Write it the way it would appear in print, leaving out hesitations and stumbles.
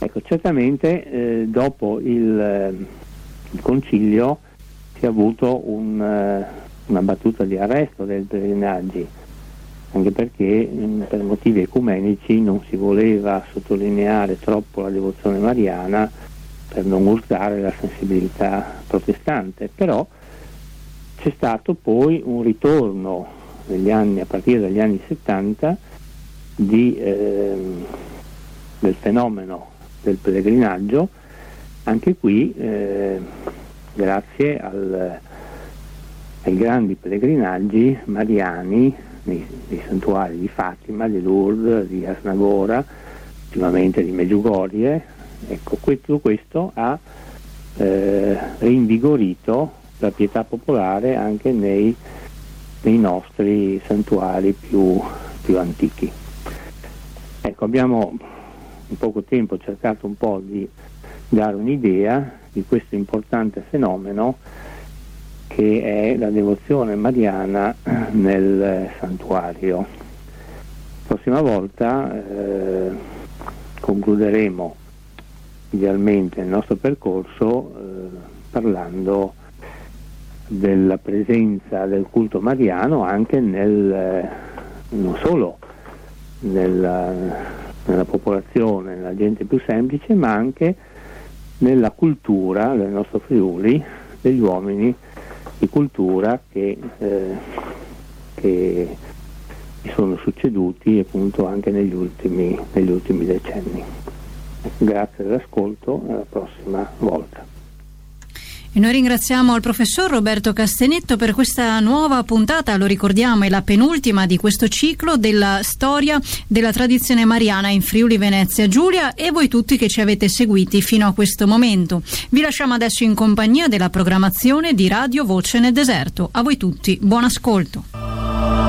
Ecco, certamente dopo il concilio si è avuto una battuta di arresto dei pellegrinaggi, anche perché per motivi ecumenici non si voleva sottolineare troppo la devozione mariana per non urtare la sensibilità protestante, però c'è stato poi un ritorno a partire dagli anni 70 del fenomeno del pellegrinaggio, anche qui grazie ai grandi pellegrinaggi mariani nei santuari di Fatima, di Lourdes, di Asnagora, ultimamente di Medjugorje. Ecco, tutto questo ha rinvigorito la pietà popolare anche nei nostri santuari più antichi. Ecco, abbiamo in poco tempo cercato un po' di dare un'idea di questo importante fenomeno che è la devozione mariana nel santuario. La prossima volta concluderemo idealmente il nostro percorso parlando della presenza del culto mariano anche non solo nella popolazione, nella gente più semplice, ma anche nella cultura del nostro Friuli, degli uomini di cultura che si sono succeduti appunto anche negli ultimi decenni. Grazie dell'ascolto, alla prossima volta. E noi ringraziamo il professor Roberto Castenetto per questa nuova puntata, lo ricordiamo, è la penultima di questo ciclo della storia della tradizione mariana in Friuli Venezia Giulia, e voi tutti che ci avete seguiti fino a questo momento. Vi lasciamo adesso in compagnia della programmazione di Radio Voce nel Deserto. A voi tutti, buon ascolto.